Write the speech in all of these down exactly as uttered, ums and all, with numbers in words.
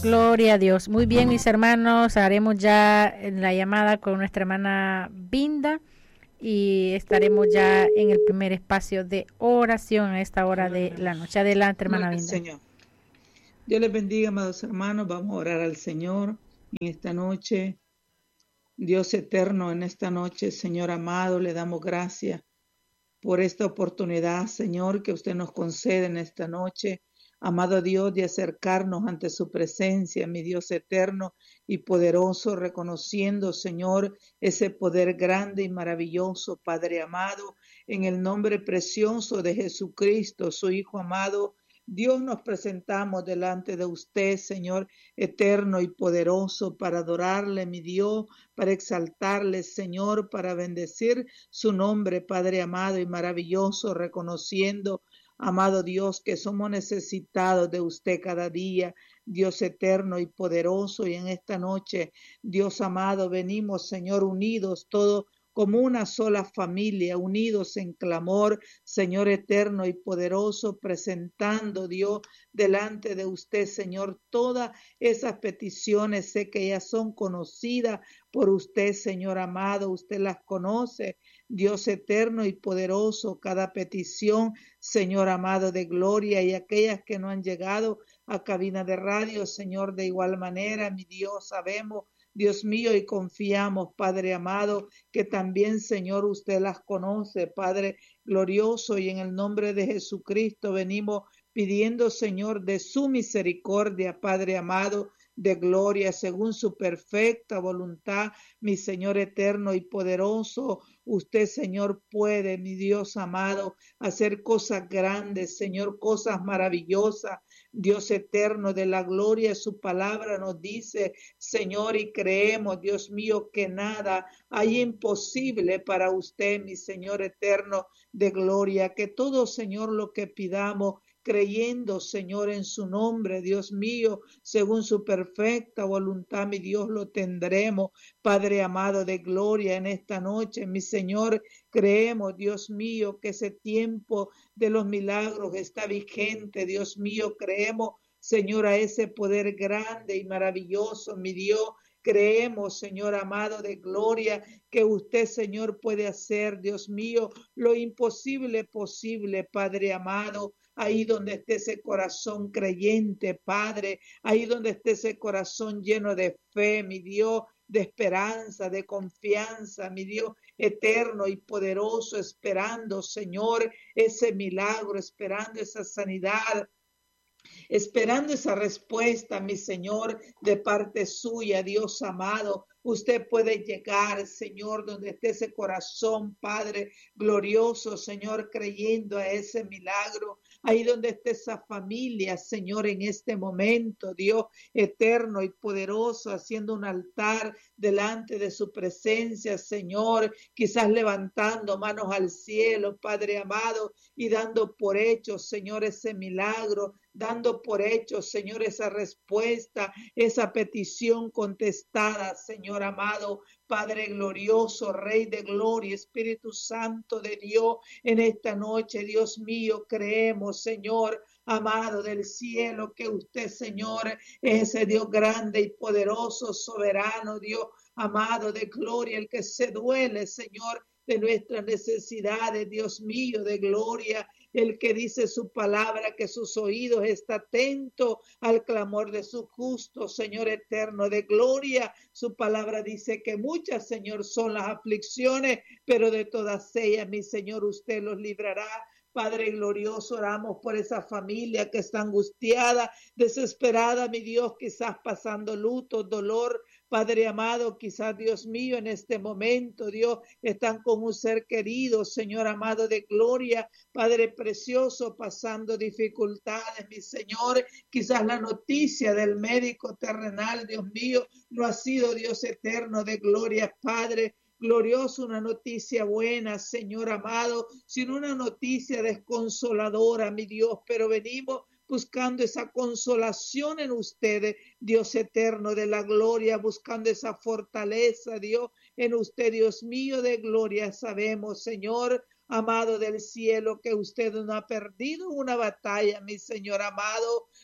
Gloria a Dios. Muy bien, mis hermanos, haremos ya la llamada con nuestra hermana Binda y estaremos ya en el primer espacio de oración a esta hora de la noche. Adelante, hermana Gloria al Binda. Señor. Dios les bendiga, amados hermanos. Vamos a orar al Señor en esta noche. Dios eterno, en esta noche, Señor amado, le damos gracias por esta oportunidad, Señor, que usted nos concede en esta noche. Amado Dios, de acercarnos ante su presencia, mi Dios eterno y poderoso, reconociendo, Señor, ese poder grande y maravilloso, Padre amado, en el nombre precioso de Jesucristo, su Hijo amado. Dios, nos presentamos delante de usted, Señor eterno y poderoso, para adorarle, mi Dios, para exaltarle, Señor, para bendecir su nombre, Padre amado y maravilloso, reconociendo, amado Dios, que somos necesitados de usted cada día, Dios eterno y poderoso. Y en esta noche, Dios amado, venimos, Señor, unidos todos como una sola familia, unidos en clamor, Señor eterno y poderoso, presentando, Dios, delante de usted, Señor, todas esas peticiones. Sé que ya son conocidas por usted, Señor amado, usted las conoce, Dios eterno y poderoso, cada petición, Señor amado de gloria, y aquellas que no han llegado a cabina de radio, Señor, de igual manera, mi Dios, sabemos, Dios mío, y confiamos, Padre amado, que también, Señor, usted las conoce, Padre glorioso, y en el nombre de Jesucristo venimos pidiendo, Señor, de su misericordia, Padre amado, de gloria, según su perfecta voluntad, mi Señor eterno y poderoso. Usted, Señor, puede, mi Dios amado, hacer cosas grandes, Señor, cosas maravillosas. Dios eterno de la gloria, su palabra nos dice, Señor, y creemos, Dios mío, que nada hay imposible para usted, mi Señor eterno de gloria, que todo, Señor, lo que pidamos, creyendo, Señor, en su nombre, Dios mío, según su perfecta voluntad, mi Dios, lo tendremos. Padre amado de gloria, en esta noche, mi Señor, creemos, Dios mío, que ese tiempo de los milagros está vigente, Dios mío, creemos, Señor, a ese poder grande y maravilloso, mi Dios. Creemos, Señor amado de gloria, que usted, Señor, puede hacer, Dios mío, lo imposible posible, Padre amado. Ahí donde esté ese corazón creyente, Padre, ahí donde esté ese corazón lleno de fe, mi Dios, de esperanza, de confianza, mi Dios eterno y poderoso, esperando, Señor, ese milagro, esperando esa sanidad, esperando esa respuesta, mi Señor, de parte suya, Dios amado. Usted puede llegar, Señor, donde esté ese corazón, Padre glorioso, Señor, creyendo a ese milagro. Ahí donde esté esa familia, Señor, en este momento, Dios eterno y poderoso, haciendo un altar delante de su presencia, Señor, quizás levantando manos al cielo, Padre amado, y dando por hecho, Señor, ese milagro, dando por hecho, Señor, esa respuesta, esa petición contestada, Señor amado, Padre glorioso, Rey de gloria, Espíritu Santo de Dios, en esta noche, Dios mío, creemos, Señor, amado del cielo, que usted, Señor, es ese Dios grande y poderoso, soberano, Dios amado de gloria, el que se duele, Señor, de nuestras necesidades, Dios mío, de gloria, el que dice su palabra, que sus oídos están atentos al clamor de su justo, Señor eterno de gloria. Su palabra dice que muchas, Señor, son las aflicciones, pero de todas ellas, mi Señor, usted los librará. Padre glorioso, oramos por esa familia que está angustiada, desesperada, mi Dios, quizás pasando luto, dolor. Padre amado, quizás, Dios mío, en este momento, Dios, están con un ser querido, Señor amado de gloria, Padre precioso, pasando dificultades, mi Señor. Quizás la noticia del médico terrenal, Dios mío, no ha sido, Dios eterno de gloria, Padre glorioso, una noticia buena, Señor amado, sino una noticia desconsoladora, mi Dios, pero venimos buscando esa consolación en ustedes, Dios eterno de la gloria, buscando esa fortaleza, Dios, en usted, Dios mío de gloria. Sabemos, Señor amado del cielo, que usted no ha perdido una batalla, mi Señor amado.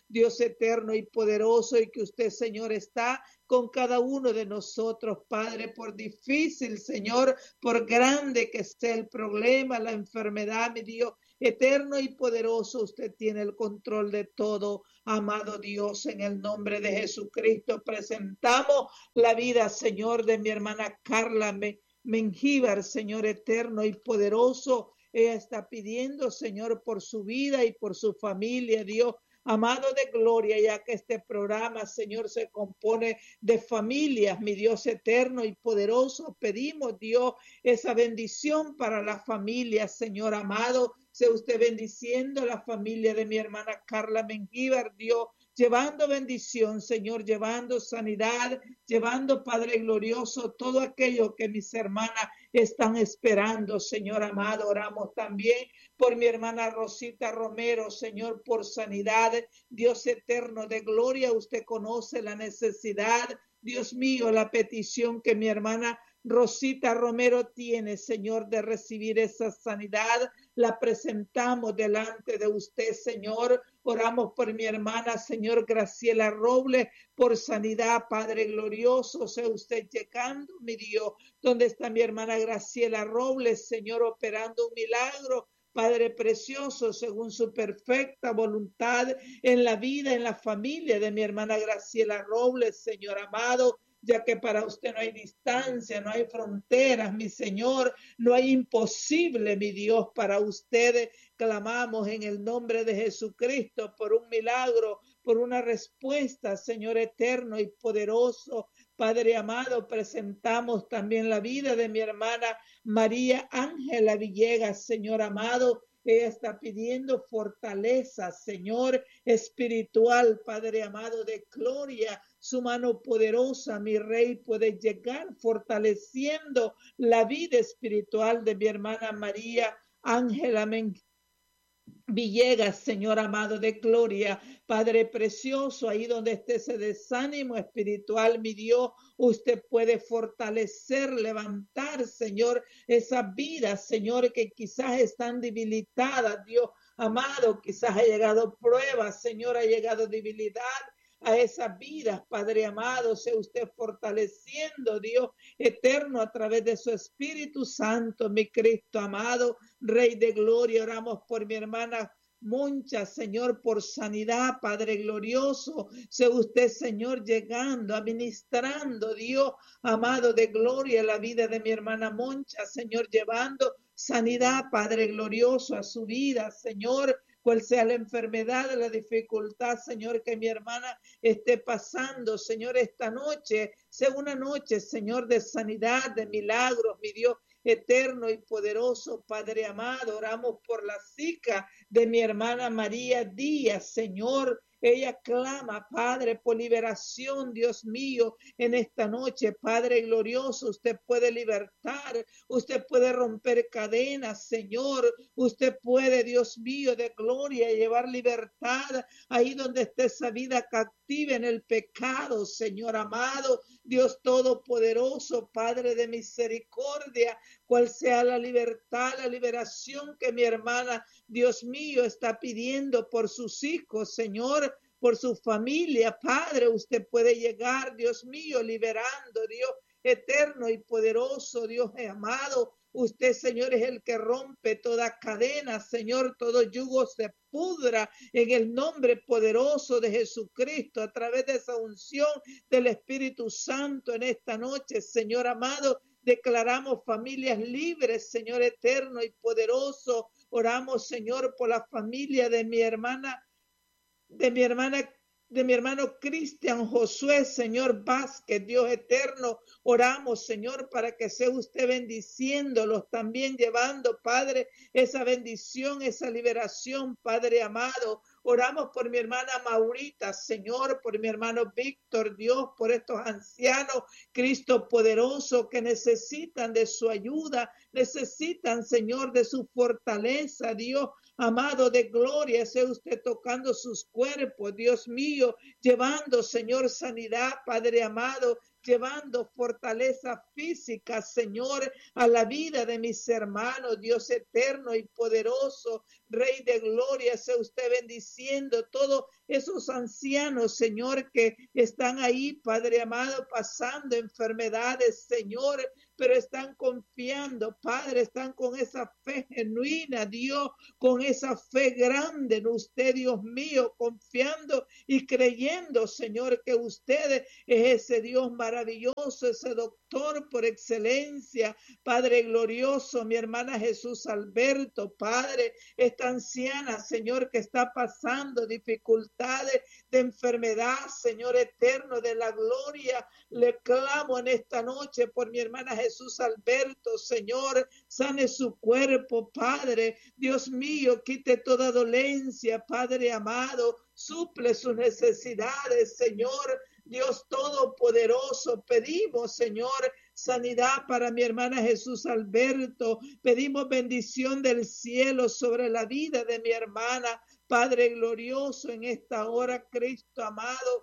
Dios eterno y poderoso, y que usted, Señor, está con cada uno de nosotros, Padre, por difícil, Señor, por grande que sea el problema, la enfermedad, mi Dios eterno y poderoso, usted tiene el control de todo. Amado Dios, en el nombre de Jesucristo, presentamos la vida, Señor, de mi hermana Carla Mengíbar, Señor eterno y poderoso. Ella está pidiendo, Señor, por su vida y por su familia, Dios. Amado de gloria, ya que este programa, Señor, se compone de familias, mi Dios eterno y poderoso, pedimos, Dios, esa bendición para las familias, Señor amado. Sea usted bendiciendo la familia de mi hermana Carla Mengíbar, Dios, llevando bendición, Señor, llevando sanidad, llevando, Padre glorioso, todo aquello que mis hermanas están esperando, Señor amado. Oramos también por mi hermana Rosita Romero, Señor, por sanidad. Dios eterno de gloria, usted conoce la necesidad, Dios mío, la petición que mi hermana Rosita Romero tiene, Señor, de recibir esa sanidad. La presentamos delante de usted, Señor. Oramos por mi hermana, Señor, Graciela Robles, por sanidad, Padre glorioso. Sea usted llegando, mi Dios, donde está mi hermana Graciela Robles, Señor, operando un milagro, Padre precioso, según su perfecta voluntad en la vida, en la familia de mi hermana Graciela Robles, Señor amado, ya que para usted no hay distancia, no hay fronteras, mi Señor, no hay imposible, mi Dios, para ustedes. Clamamos en el nombre de Jesucristo por un milagro, por una respuesta, Señor eterno y poderoso. Padre amado, presentamos también la vida de mi hermana María Ángela Villegas, Señor amado. Ella está pidiendo fortaleza, Señor, espiritual, Padre amado de gloria. Su mano poderosa, mi Rey, puede llegar fortaleciendo la vida espiritual de mi hermana María Ángela Villegas, Señor amado de gloria, Padre precioso, ahí donde esté ese desánimo espiritual, mi Dios, usted puede fortalecer, levantar, Señor, esas vidas, Señor, que quizás están debilitadas, Dios amado, quizás ha llegado pruebas, Señor, ha llegado debilidad a esas vidas, Padre amado, sea usted fortaleciendo, Dios eterno, a través de su Espíritu Santo, mi Cristo amado, Rey de gloria. Oramos por mi hermana Moncha, Señor, por sanidad, Padre glorioso. Sea usted, Señor, llegando, administrando, Dios amado de gloria, la vida de mi hermana Moncha, Señor, llevando sanidad, Padre glorioso, a su vida, Señor, cual sea la enfermedad, la dificultad, Señor, que mi hermana esté pasando, Señor, esta noche, sea una noche, Señor, de sanidad, de milagros, mi Dios eterno y poderoso, Padre amado. Oramos por la zika de mi hermana María Díaz, Señor. Ella clama, Padre, por liberación, Dios mío, en esta noche, Padre glorioso. Usted puede libertar, usted puede romper cadenas, Señor. Usted puede, Dios mío, de gloria, llevar libertad ahí donde esté esa vida captiva en el pecado, Señor amado. Dios todopoderoso, Padre de misericordia, cual sea la libertad, la liberación que mi hermana, Dios mío, está pidiendo por sus hijos, Señor, por su familia, Padre. Usted puede llegar, Dios mío, liberando, Dios eterno y poderoso, Dios amado. Usted, Señor, es el que rompe toda cadena, Señor, todo yugo se pudra en el nombre poderoso de Jesucristo, a través de esa unción del Espíritu Santo en esta noche, Señor amado. Declaramos familias libres, Señor eterno y poderoso. Oramos, Señor, por la familia de mi hermana, de mi hermana, de mi hermano Cristian Josué, Señor Vázquez, Dios eterno. Oramos, Señor, para que sea usted bendiciéndolos, también llevando, Padre, esa bendición, esa liberación, Padre amado. Oramos por mi hermana Maurita, Señor, por mi hermano Víctor, Dios, por estos ancianos, Cristo poderoso, que necesitan de su ayuda, necesitan, Señor, de su fortaleza, Dios amado de gloria, sea usted tocando sus cuerpos, Dios mío, llevando, Señor, sanidad, Padre amado, llevando fortaleza física, Señor, a la vida de mis hermanos, Dios eterno y poderoso, Rey de gloria, sea usted bendiciendo todos esos ancianos, Señor, que están ahí, Padre amado, pasando enfermedades, Señor, pero están confiando, Padre, están con esa fe genuina, Dios, con esa fe grande en usted, Dios mío, confiando y creyendo, Señor, que usted es ese Dios maravilloso, ese doctor por excelencia, Padre glorioso, mi hermana Jesús Alberto, Padre, esta anciana, Señor, que está pasando dificultades de enfermedad, Señor eterno de la gloria, le clamo en esta noche por mi hermana Jesús Alberto, Señor, sane su cuerpo, Padre, Dios mío, quite toda dolencia, Padre amado, suple sus necesidades, Señor, Dios Todopoderoso, pedimos, Señor, sanidad para mi hermana Jesús Alberto, pedimos bendición del cielo sobre la vida de mi hermana, Padre glorioso, en esta hora, Cristo amado,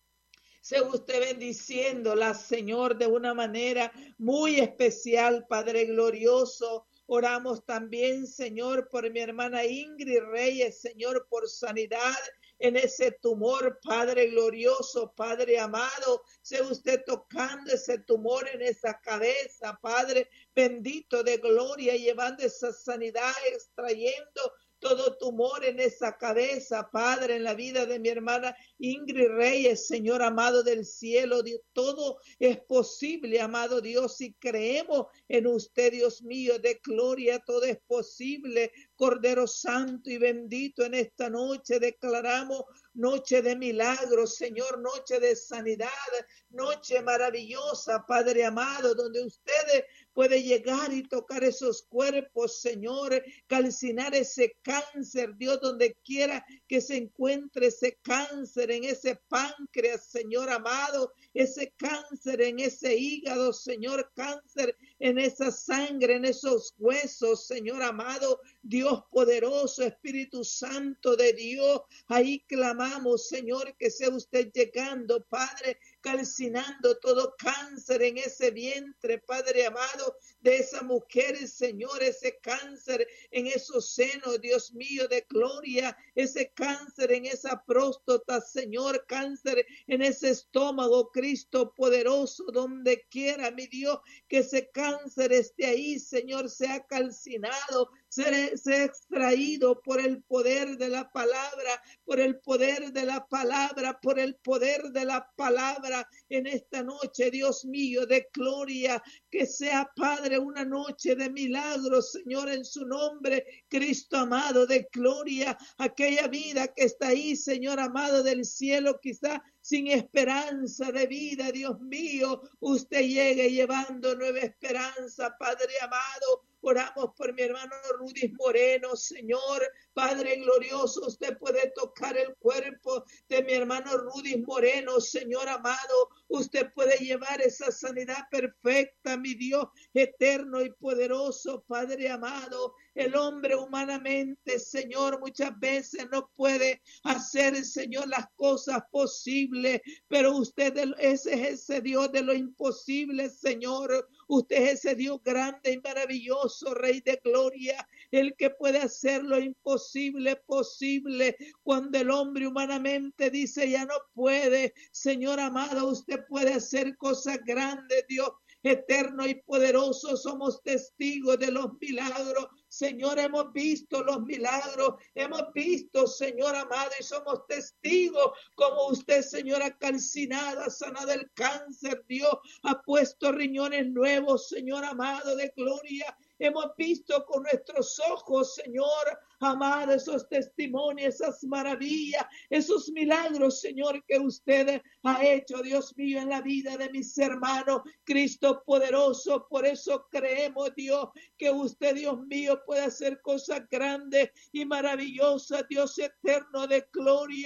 sea usted bendiciéndola, Señor, de una manera muy especial, Padre glorioso. Oramos también, Señor, por mi hermana Ingrid Reyes, Señor, por sanidad en ese tumor, Padre glorioso, Padre amado, sea usted tocando ese tumor en esa cabeza, Padre bendito de gloria, llevando esa sanidad, extrayendo todo tumor en esa cabeza, Padre, en la vida de mi hermana Ingrid Reyes, Señor amado del cielo, Dios, todo es posible, amado Dios, si creemos en usted, Dios mío, de gloria, todo es posible, Cordero Santo y bendito, en esta noche declaramos noche de milagros, Señor, noche de sanidad, noche maravillosa, Padre amado, donde ustedes puede llegar y tocar esos cuerpos, Señor, calcinar ese cáncer, Dios, donde quiera que se encuentre ese cáncer en ese páncreas, Señor amado, ese cáncer en ese hígado, Señor, cáncer en esa sangre, en esos huesos, Señor amado, Dios poderoso, Espíritu Santo de Dios, ahí clamamos, Señor, que sea usted llegando, Padre, calcinando todo cáncer en ese vientre, Padre amado, de esa mujer, Señor, ese cáncer en esos senos, Dios mío, de gloria, ese cáncer en esa próstata, Señor, cáncer en ese estómago, Cristo poderoso, donde quiera, mi Dios, que ese cáncer esté ahí, Señor, sea calcinado, sea, sea extraído por el poder de la palabra, por el poder de la palabra, por el poder de la palabra en esta noche, Dios mío, de gloria, que sea, Padre, una noche de milagros, Señor, en su nombre, Cristo amado, de gloria, aquella vida que está ahí, Señor amado del cielo, quizá sin esperanza de vida, Dios mío, usted llegue llevando nueva esperanza, Padre amado. Oramos por mi hermano Rudy Moreno, Señor, Padre glorioso, usted puede tocar el cuerpo de mi hermano Rudy Moreno, Señor amado, usted puede llevar esa sanidad perfecta, mi Dios eterno y poderoso, Padre amado. El hombre humanamente, Señor, muchas veces no puede hacer, Señor, las cosas posibles, pero usted ese es ese Dios de lo imposible, Señor. Usted es ese Dios grande y maravilloso, Rey de gloria, el que puede hacer lo imposible posible. Cuando el hombre humanamente dice ya no puede, Señor amado, usted puede hacer cosas grandes, Dios eterno y poderoso. Somos testigos de los milagros. Señor, hemos visto los milagros, hemos visto, Señor amado, y somos testigos como usted, Señor, ha calcinado, ha sanado el cáncer, Dios, ha puesto riñones nuevos, Señor amado, de gloria. Hemos visto con nuestros ojos, Señor, amado, esos testimonios, esas maravillas, esos milagros, Señor, que usted ha hecho, Dios mío, en la vida de mis hermanos, Cristo poderoso. Por eso creemos, Dios, que usted, Dios mío, puede hacer cosas grandes y maravillosas, Dios eterno de gloria.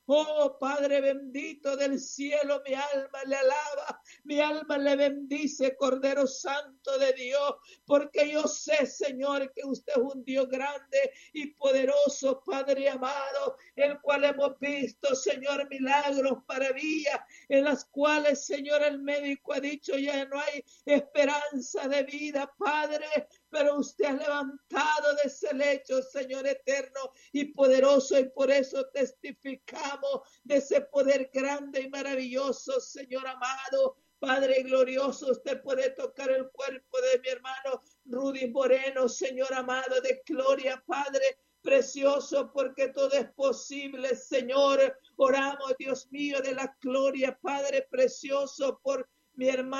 Oh Padre bendito del cielo, mi alma le alaba, mi alma le bendice, Cordero Santo de Dios, porque yo sé, Señor, que usted es un Dios grande y poderoso, Padre amado, el cual hemos visto, Señor, milagros, maravillas, en las cuales, Señor, el médico ha dicho ya no hay esperanza de vida, Padre, pero usted ha levantado de ese lecho, Señor eterno y poderoso, y por eso testificamos de ese poder grande y maravilloso, Señor amado. Padre glorioso, usted puede tocar el cuerpo de mi hermano Rudy Moreno, Señor amado, de gloria, Padre precioso, porque todo es posible, Señor. Oramos, Dios mío, de la gloria, Padre precioso, por mi hermano